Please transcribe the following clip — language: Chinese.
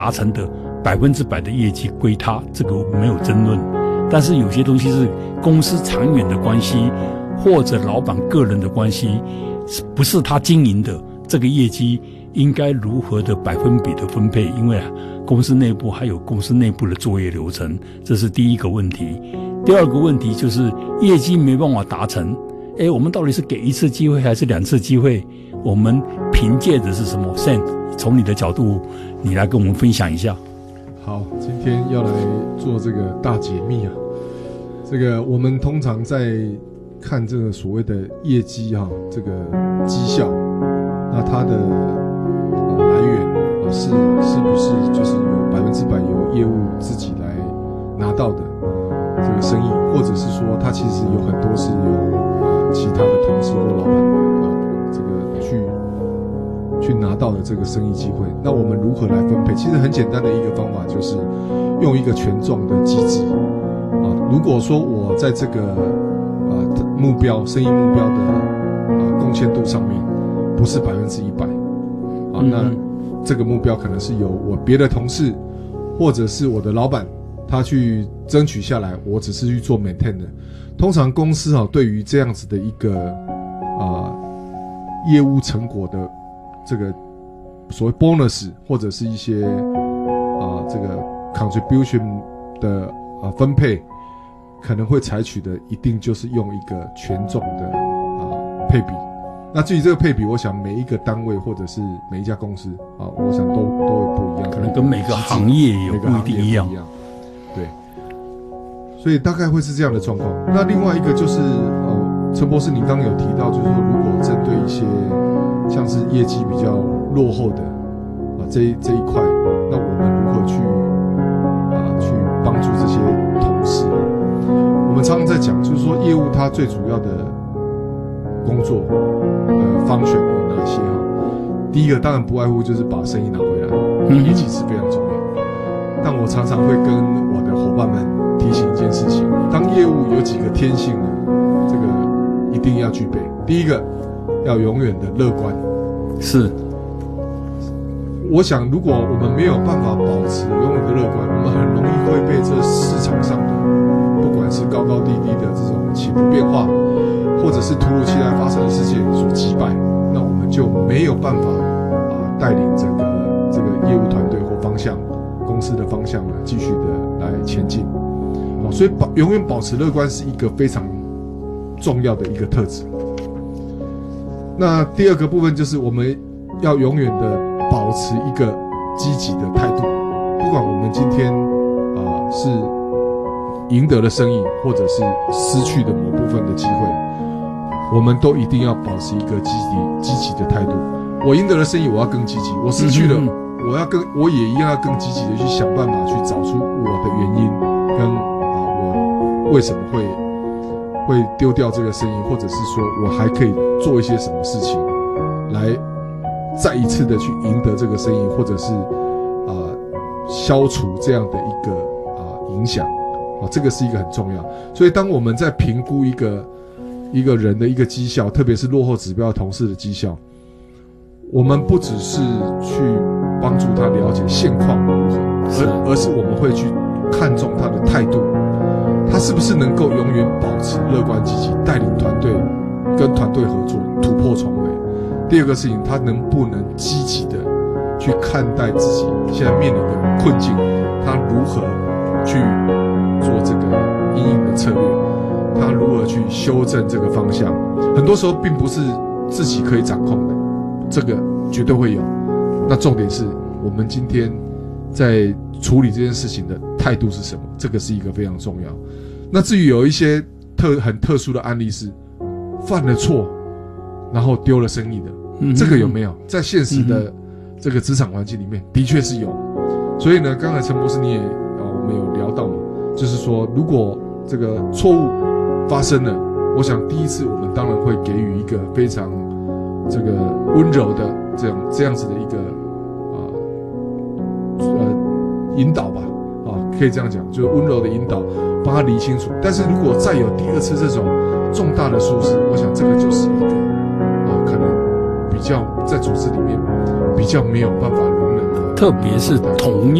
达成的100%的业绩归他，这个没有争论。但是有些东西是公司长远的关系，或者老板个人的关系，不是他经营的，这个业绩应该如何的百分比的分配？因为公司内部还有公司内部的作业流程，这是第一个问题。第二个问题就是业绩没办法达成，我们到底是给1次机会还是2次机会？我们凭借的是什么 ？Sam， 从你的角度，你来跟我们分享一下。 好，今天要来做这个大解密啊。这个我们通常在看这个所谓的业绩这个绩效，那它的来源是不是就是有100%由业务自己来拿到的这个生意，或者是说它其实有很多是由其他的同事或老板这个去拿到的这个生意机会。那我们如何来分配？其实很简单的一个方法就是用一个权重的机制如果说我在这个目标生意目标的贡献度上面不是100%那这个目标可能是由我别的同事或者是我的老板他去争取下来，我只是去做 maintain 的。通常公司对于这样子的一个业务成果的这个所谓 bonus 或者是一些这个 contribution 的分配，可能会采取的一定就是用一个权重的配比。那至于这个配比，我想每一个单位或者是每一家公司我想都会不一样， 可能跟每个行业也不一定一样。 对，所以大概会是这样的状况。那另外一个就是陈博士，您刚刚有提到，就是说如果针对一些像是业绩比较落后的这一块，那我们如何去帮助这些同事？我们常常在讲，就是说业务它最主要的工作方选有哪些第一个当然不外乎就是把生意拿回来，业绩是非常重要。但我常常会跟我的伙伴们提醒一件事情：当业务有几个天性呢？这个一定要具备。第一个，要永远的乐观。 是。 我想，如果我们没有办法保持永远的乐观，我们很容易会被这市场上的不管是高高低低的这种起伏变化，或者是突如其来发生的事件所击败，那我们就没有办法带领整个这个业务团队或方向。公司的方向呢，继续的来前进，所以永远保持乐观是一个非常重要的一个特质。那第二个部分就是我们要永远的保持一个积极的态度，不管我们今天是赢得了生意，或者是失去的某部分的机会，我们都一定要保持一个积极的态度。我赢得了生意，我要更积极；我失去了。我也一样要更积极的去想办法去找出我的原因，跟我为什么会丢掉这个生意，或者是说我还可以做一些什么事情，来再一次的去赢得这个生意，或者是消除这样的一个影响这个是一个很重要。所以当我们在评估一个人的一个绩效，特别是落后指标同事的绩效，我们不只是去帮助他了解现况如何，而是我们会去看重他的态度，他是不是能够永远保持乐观积极，带领团队跟团队合作突破重围。第二个事情，他能不能积极的去看待自己现在面临的困境，他如何去做这个因应的策略，他如何去修正这个方向。很多时候并不是自己可以掌控的，这个绝对会有。那重点是我们今天在处理这件事情的态度是什么，这个是一个非常重要。那至于有一些很特殊的案例是犯了错然后丢了生意的，这个有没有在现实的这个职场环境里面？的确是有。所以呢，刚才陈博士你也我们有聊到嘛，就是说如果这个错误发生了，我想第一次我们当然会给予一个非常这个温柔的这样子的一个引导吧，可以这样讲，就是温柔的引导，帮他理清楚。但是如果再有第二次这种重大的疏失，我想这个就是一个可能比较在组织里面比较没有办法容忍的特别是同